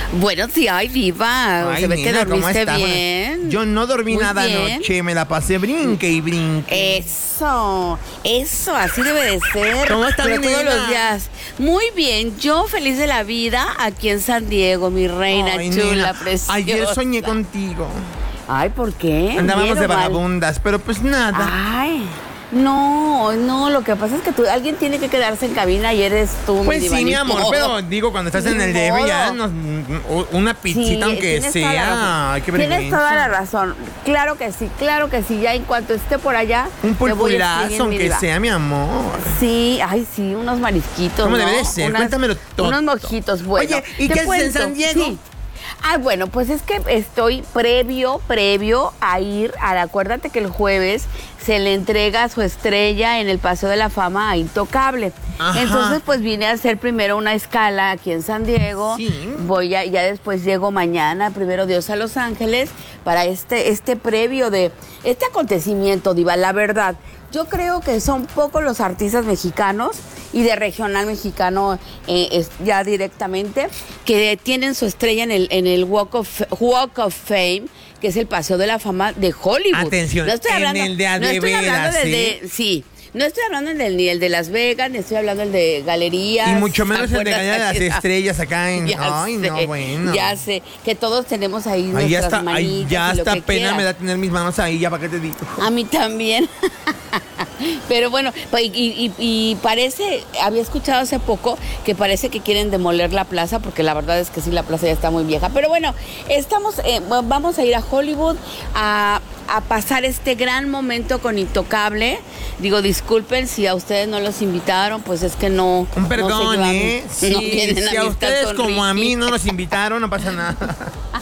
Bueno, sí, ay, viva. Ay, Se ve que nena, ¿cómo dormiste estás? bien. Yo no dormí Muy nada bien. anoche, me la pasé brinque y brinque. Eso, así debe de ser. ¿Cómo estás, pero todos nena? los días. Muy bien, yo feliz de la vida aquí en San Diego, mi reina Ay, chula, nena, preciosa. ayer soñé contigo. Ay, ¿por qué? Andábamos ¿Bien de o mal? vagabundas, pero pues nada. Ay, no, lo que pasa es que alguien tiene que quedarse en cabina y eres tú, Pues mi sí, mi diva, ni amor, modo. pero digo, cuando estás en Ni el DF ya modo. una pizzita aunque tienes toda la razón. sea. Ay, qué Tienes vergüenza. toda la razón. Claro que sí. Ya en cuanto esté por allá, Un te voy pulpulazo escribiendo, mi aunque diva. sea, mi amor. Sí, unos marisquitos. ¿Cómo ¿no? debe de ser? Cuéntamelo todo. Unos mojitos, bueno. Oye, ¿y te qué haces en cuento, San Diego? Sí. Bueno, pues es que estoy previo a ir acuérdate que el jueves se le entrega su estrella en el Paseo de la Fama a Intocable. Ajá. Entonces, pues vine a hacer primero una escala aquí en San Diego. Sí. Ya después llego mañana, primero Dios, a Los Ángeles para este previo de este acontecimiento, diva, la verdad. Yo creo que son pocos los artistas mexicanos y de regional mexicano ya directamente que tienen su estrella en el Walk of Fame, que es el Paseo de la Fama de Hollywood. Atención, no estoy hablando, en el de no estoy hablando veras, del ¿sí? de, sí. No estoy hablando ni el de Las Vegas, ni estoy hablando del de Galerías. Y mucho menos el de ¿acuerdas? Galería de las Estrellas acá en... Ya Ay, sé, no, bueno. Ya sé, que todos tenemos ahí Ay, ya nuestras está, manitas ya y lo hasta que pena quieras. me da tener mis manos ahí, ya para qué te digo. A mí también. Pero bueno, y parece, había escuchado hace poco que parece que quieren demoler la plaza, porque la verdad es que sí, la plaza ya está muy vieja. Pero bueno, vamos a ir a Hollywood a pasar este gran momento con Intocable. Digo, disculpen si a ustedes no los invitaron, pues es que no. Un perdón, no se llevan, Sí, no tienen si a amistad ustedes con como a Ricky. mí no nos invitaron, no pasa nada.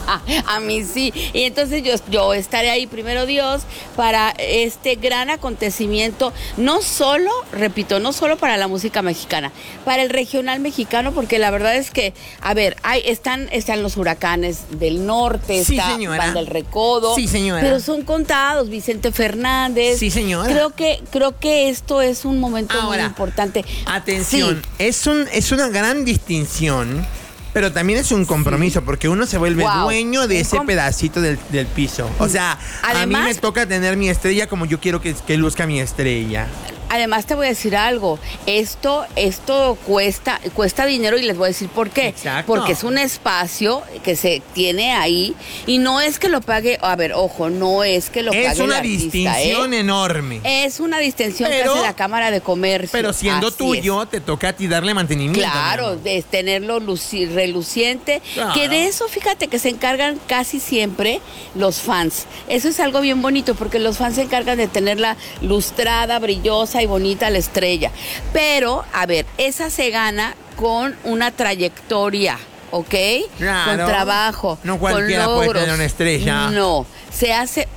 A mí sí. Y entonces yo estaré ahí, primero Dios, para este gran acontecimiento, no solo para la música mexicana, para el regional mexicano, porque la verdad es que, a ver, están los huracanes del norte, Sí, está señora. Banda del Recodo. Sí, señora. Pero son contados, Vicente Fernández. Sí, señora. Creo que esto es un momento Ahora, muy importante. Atención, Sí. es una gran distinción, pero también es un compromiso, porque uno se vuelve Wow. dueño de Un ese pedacito del piso. O sea, a mí Además- me toca tener mi estrella como yo quiero que luzca mi estrella. Además te voy a decir algo, esto cuesta dinero y les voy a decir por qué. Exacto. Porque es un espacio que se tiene ahí y no es que lo pague, a ver, ojo, no es que lo pague Es el una artista, distinción enorme. Es una distinción que Pero- hace la Cámara de Comercio. Pero siendo Así tuyo, es. te toca a ti darle mantenimiento. mi Claro, amor. es tenerlo reluciente, Claro. que de eso fíjate que se encargan casi siempre los fans. Eso es algo bien bonito porque los fans se encargan de tenerla lustrada, brillosa y bonita la estrella. Pero, a ver, esa se gana con una trayectoria, ¿ok? Claro. Con trabajo, No cualquiera con puede logros. tener una estrella. No, se hace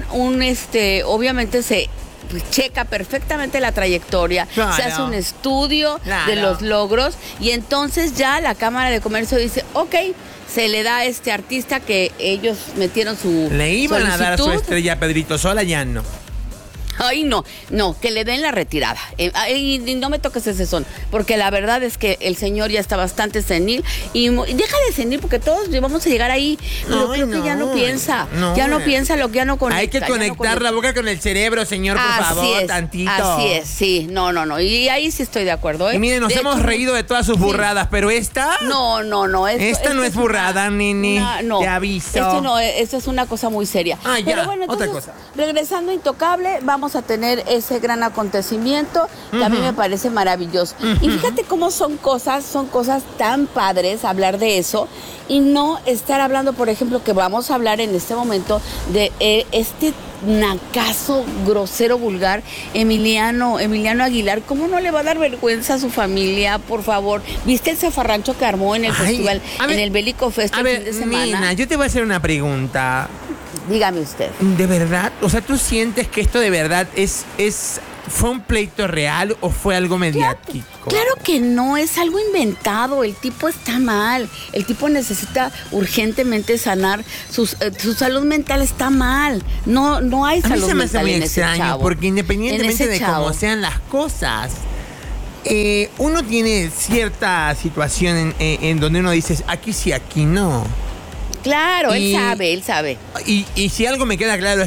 obviamente se checa perfectamente la trayectoria, Claro. se hace un estudio Claro. de los logros y entonces ya la Cámara de Comercio dice, ok, se le da a este artista que ellos metieron su Le iban a dar su solicitud. estrella a Pedrito Sola, ya no. Ay, no, que le den la retirada. Y no me toques ese son, porque la verdad es que el señor ya está bastante senil y deja de senil porque todos vamos a llegar ahí. Pero Ay, creo que ya no piensa, ya no piensa lo que ya no conecta. Hay que ya no conectar conecta. la boca con el cerebro, señor, por favor, tantito. Así es, sí, no. Y ahí sí estoy de acuerdo, ¿eh? Y miren, nos De hemos hecho, reído de todas sus sí. burradas, pero esta... No. Esta no es burrada, nene. No. Te aviso. Esto es una cosa muy seria. Ah, ya, Pero bueno, otra entonces, cosa. regresando a Intocable, vamos a tener ese gran acontecimiento que a mí me parece maravilloso. Y fíjate cómo son cosas tan padres hablar de eso y no estar hablando, por ejemplo, que vamos a hablar en este momento de este nacazo, grosero, vulgar, Emiliano Aguilar. ¿Cómo no le va a dar vergüenza a su familia, por favor? ¿Viste el zafarrancho que armó en el Ay, festival, a ver, en el Bélico Fest A el ver, fin de semana? nena, yo te voy a hacer una pregunta. Dígame usted. ¿De verdad? O sea, ¿tú sientes que esto de verdad fue un pleito real o fue algo mediático? Claro que no, es algo inventado. El tipo está mal. El tipo necesita urgentemente sanar. Su salud mental está mal. No hay A mí salud se me hace mental muy en ese extraño, chavo. porque independientemente En ese de chavo. cómo sean las cosas, uno tiene cierta situación en donde uno dice, aquí sí, aquí no. Claro, él sabe. Y si algo me queda claro es